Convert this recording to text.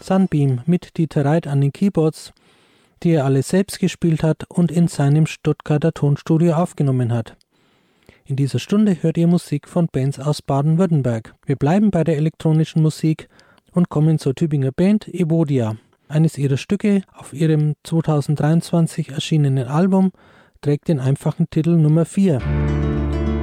Sunbeam mit Dieter Reit an den Keyboards, die er alle selbst gespielt hat und in seinem Stuttgarter Tonstudio aufgenommen hat. In dieser Stunde hört ihr Musik von Bands aus Baden-Württemberg. Wir bleiben bei der elektronischen Musik und kommen zur Tübinger Band Evodia. Eines ihrer Stücke auf ihrem 2023 erschienenen Album trägt den einfachen Titel Nummer 4.